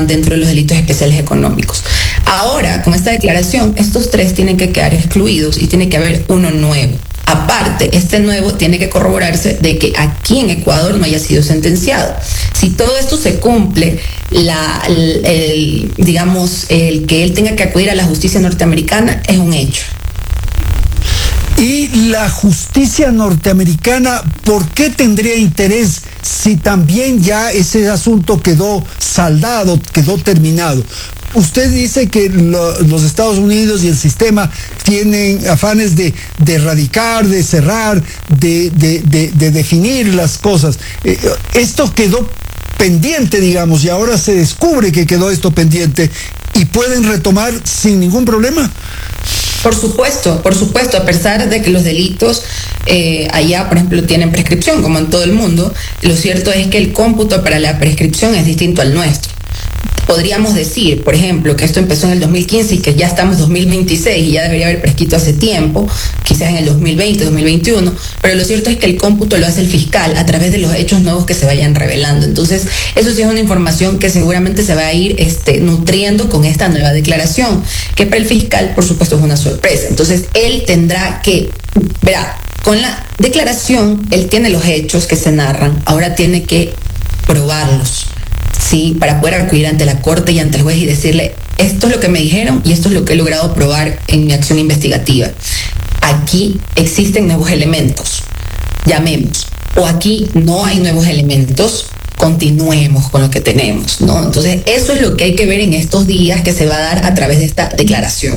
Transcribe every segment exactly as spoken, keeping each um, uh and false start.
dentro de los delitos especiales económicos. Ahora, con esta declaración, estos tres tienen que quedar excluidos y tiene que haber uno nuevo. Aparte, este nuevo tiene que corroborarse de que aquí en Ecuador no haya sido sentenciado. Si todo esto se cumple, la, el, el, digamos, el que él tenga que acudir a la justicia norteamericana es un hecho. Y la justicia norteamericana, ¿por qué tendría interés si también ya ese asunto quedó saldado, quedó terminado? Usted dice que lo, los Estados Unidos y el sistema tienen afanes de, de erradicar, de cerrar, de, de, de, de definir las cosas. Eh, esto quedó pendiente, digamos, y ahora se descubre que quedó esto pendiente y pueden retomar sin ningún problema. Por supuesto, por supuesto, a pesar de que los delitos eh, allá, por ejemplo, tienen prescripción, como en todo el mundo, lo cierto es que el cómputo para la prescripción es distinto al nuestro. Podríamos decir, por ejemplo, que esto empezó en el dos mil quince y que ya estamos en dos mil veintiséis y ya debería haber prescrito hace tiempo, quizás en el dos mil veinte, dos mil veintiuno, pero lo cierto es que el cómputo lo hace el fiscal a través de los hechos nuevos que se vayan revelando. Entonces, eso sí es una información que seguramente se va a ir este, nutriendo con esta nueva declaración, que para el fiscal, por supuesto, es una sorpresa. Entonces, él tendrá que, verá, con la declaración, él tiene los hechos que se narran, ahora tiene que probarlos. Sí, para poder acudir ante la corte y ante el juez y decirle, esto es lo que me dijeron y esto es lo que he logrado probar en mi acción investigativa. Aquí existen nuevos elementos, llamemos, o aquí no hay nuevos elementos, continuemos con lo que tenemos, ¿no? Entonces, eso es lo que hay que ver en estos días que se va a dar a través de esta declaración.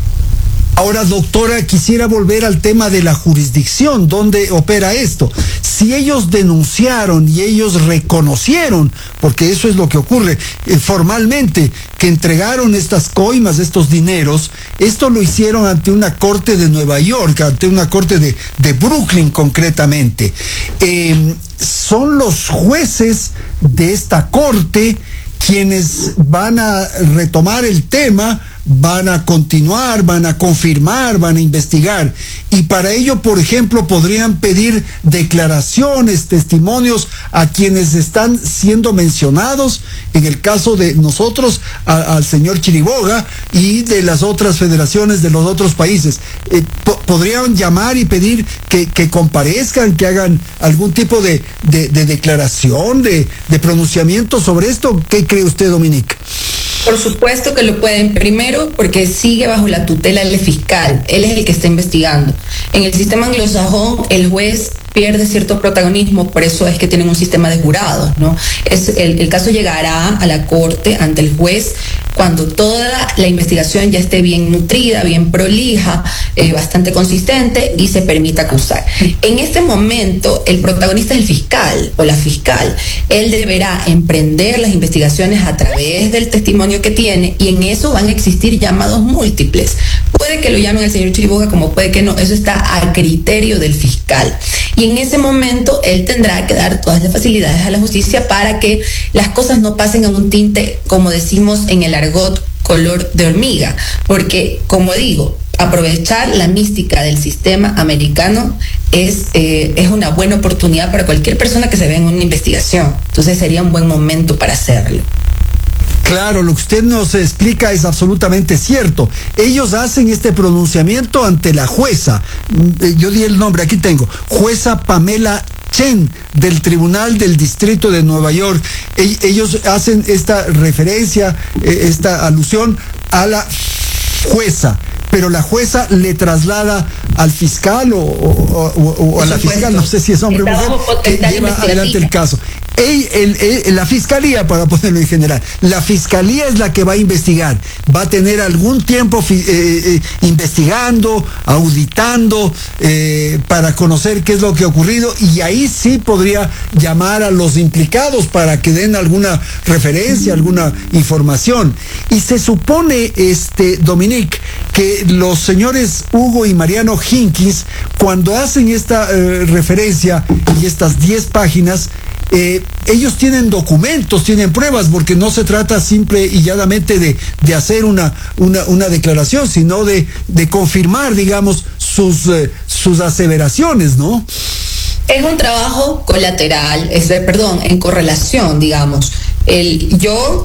Ahora, doctora, quisiera volver al tema de la jurisdicción, ¿dónde opera esto? Si ellos denunciaron y ellos reconocieron, porque eso es lo que ocurre eh, formalmente, que entregaron estas coimas, estos dineros, esto lo hicieron ante una corte de Nueva York, ante una corte de, de Brooklyn concretamente. Eh, son los jueces de esta corte quienes van a retomar el tema, van a continuar, van a confirmar, van a investigar. Y para ello, por ejemplo, podrían pedir declaraciones, testimonios a quienes están siendo mencionados, en el caso de nosotros, a, al señor Chiriboga y de las otras federaciones de los otros países. Eh, po podrían llamar y pedir que, que comparezcan, que hagan algún tipo de, de, de declaración, de, de pronunciamiento sobre esto. ¿Qué cree usted, Dominique? Por supuesto que lo pueden. Primero, porque sigue bajo la tutela del fiscal. Él es el que está investigando. En el sistema anglosajón, el juez pierde cierto protagonismo, por eso es que tienen un sistema de jurados, ¿no? Es, el, el caso llegará a la corte, ante el juez, cuando toda la investigación ya esté bien nutrida, bien prolija, eh, bastante consistente y se permita acusar. En este momento, el protagonista es el fiscal o la fiscal. Él deberá emprender las investigaciones a través del testimonio que tiene y en eso van a existir llamados múltiples. Puede que lo llamen al señor Chiriboga como puede que no, eso está a criterio del fiscal. Y en ese momento él tendrá que dar todas las facilidades a la justicia para que las cosas no pasen a un tinte, como decimos en el argot, color de hormiga. Porque, como digo, aprovechar la mística del sistema americano es, eh, es una buena oportunidad para cualquier persona que se vea en una investigación. Entonces sería un buen momento para hacerlo. Claro, lo que usted nos explica es absolutamente cierto. Ellos hacen este pronunciamiento ante la jueza. Yo di el nombre, aquí tengo. Jueza Pamela Chen, del Tribunal del Distrito de Nueva York. Ellos hacen esta referencia, esta alusión a la jueza, pero la jueza le traslada al fiscal o, o, o, o a la fiscal, no sé si es hombre o mujer, que lleva adelante el caso. El, el, el, la fiscalía, para ponerlo en general, la fiscalía es la que va a investigar, va a tener algún tiempo eh, eh, investigando, auditando, eh, para conocer qué es lo que ha ocurrido, y ahí sí podría llamar a los implicados para que den alguna referencia, alguna información. Y se supone, este, Dominique, que los señores Hugo y Mariano Hinkins, cuando hacen esta eh, referencia y estas diez páginas, Eh, ellos tienen documentos, tienen pruebas, porque no se trata simple y llanamente de, de hacer una, una, una declaración, sino de, de confirmar, digamos, sus, eh, sus aseveraciones, ¿no? Es un trabajo colateral, es, perdón, en correlación, digamos. El, yo